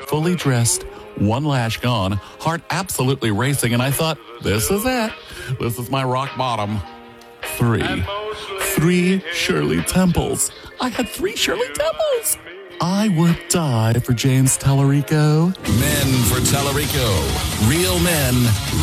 fully dressed, one lash gone, heart absolutely racing, and I thought, this is it. This is my rock bottom. Three Shirley Temples. I had 3 Shirley Temples. I would die for James Tallarico. Men for Tallarico. Real men,